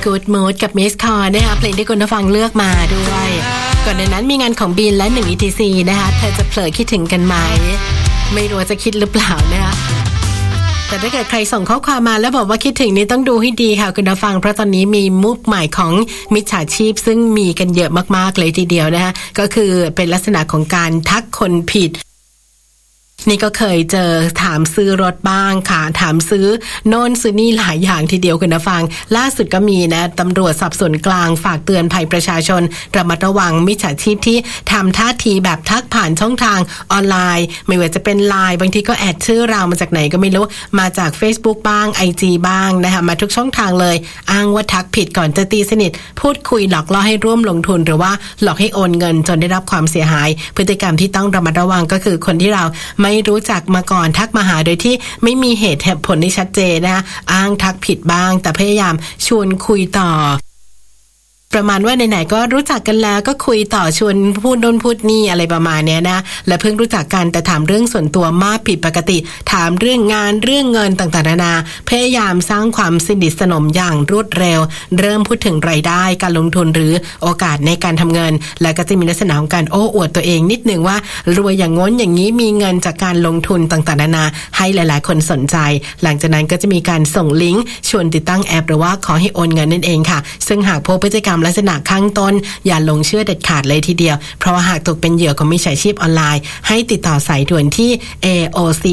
Good Mood กับ Miss Call นะคะเพลงที่คุณผู้ฟังเลือกมาด้วยก่อนในนั้นมีงานของบีนและ1 ETC นะคะเธอจะเผลอคิดถึงกันไหมไม่รู้จะคิดหรือเปล่านะคะแต่ถ้าเกิดใครส่งข้อความมาแล้วบอกว่าคิดถึงนี่ต้องดูให้ดีค่ะคุณผู้ฟังเพราะตอนนี้มีมุกใหม่ของมิจฉาชีพซึ่งมีกันเยอะมากๆเลยทีเดียวนะคะก็คือเป็นลักษณะของการทักคนผิดนี่ก็เคยเจอถามซื้อรถบ้างค่ะถามซื้อโน่นซื้อนี่หลายอย่างทีเดียวคุณผู้ฟังล่าสุดก็มีนะตำรวจสอบสวนกลางฝากเตือนภัยประชาชนระมัดระวังมิจฉาชีพที่ทำท่าทีแบบทักผ่านช่องทางออนไลน์ไม่ว่าจะเป็น LINE บางทีก็แอดชื่อเรามาจากไหนก็ไม่รู้มาจาก Facebook บ้าง IG บ้างนะคะมาทุกช่องทางเลยอ้างว่าทักผิดก่อนจะตีสนิทพูดคุยหลอกล่อให้ร่วมลงทุนหรือว่าหลอกให้โอนเงินจนได้รับความเสียหายพฤติกรรมที่ต้องระมัดระวังก็คือคนที่เราไม่รู้จักมาก่อนทักมาหาโดยที่ไม่มีเหตุผลที่ชัดเจนนะอ้างทักผิดบ้างแต่พยายามชวนคุยต่อประมาณว่าไหนๆก็รู้จักกันแล้วก็คุยต่อชวนพูดโน่นพูดนี่อะไรประมาณนี้นะและเพิ่งรู้จักกันแต่ถามเรื่องส่วนตัวมากผิดปกติถามเรื่องงานเรื่องเงินต่างๆนานาพยายามสร้างความสนิทสนมอย่างรวดเร็วเริ่มพูดถึงรายได้การลงทุนหรือโอกาสในการทำเงินและก็จะมีลักษณะของการโอ้อวดตัวเองนิดนึงว่ารวยอย่างง้นอย่างนี้มีเงินจากการลงทุนต่างๆนานาให้หลายๆคนสนใจหลังจากนั้นก็จะมีการส่งลิงก์ชวนติดตั้งแอปหรือว่าขอให้โอนเงินนั่นเองค่ะซึ่งหากพบพฤติกรรมลักษณะข้างต้นอย่าลงเชื่อเด็ดขาดเลยทีเดียวเพราะว่าหากตกเป็นเหยื่อของมิจฉาชีพออนไลน์ให้ติดต่อสายด่วนที่ AOC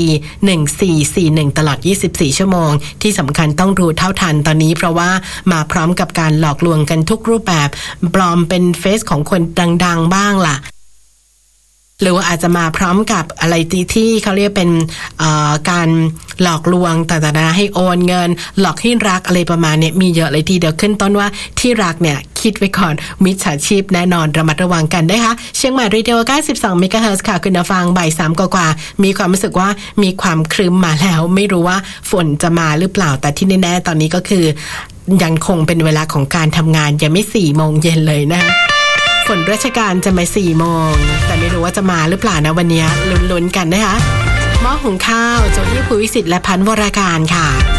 1441ตลอด24ชั่วโมงที่สำคัญต้องรู้เท่าทันตอนนี้เพราะว่ามาพร้อมกับการหลอกลวงกันทุกรูปแบบปลอมเป็นเฟซของคนดังๆบ้างล่ะหรือว่าอาจจะมาพร้อมกับอะไรที่เขาเรียกเป็นการหลอกลวงต่างๆให้โอนเงินหลอกให้รักอะไรประมาณนี้มีเยอะเลยทีเดียวขึ้นต้นว่าที่รักเนี่ยคิดไว้ก่อนมิจฉาชีพแน่นอนระมัดระวังกันนะคะเชียงใหม่รีเดล92เมกะเฮิรตซ์ค่ะคุณผู้ฟังบ่าย3กว่ามีความรู้สึกว่ามีความครึ้มมาแล้วไม่รู้ว่าฝนจะมาหรือเปล่าแต่ที่แน่ๆตอนนี้ก็คือยังคงเป็นเวลาของการทำงานยังไม่4โมงเย็นเลยนะฝนราชการจะมา4โมงแต่ไม่รู้ว่าจะมาหรือเปล่านะวันนี้ลุ้นๆกันนะคะหม้อหุงข้าวโจอี้ภูวิสิทธิ์และพันวราการค่ะ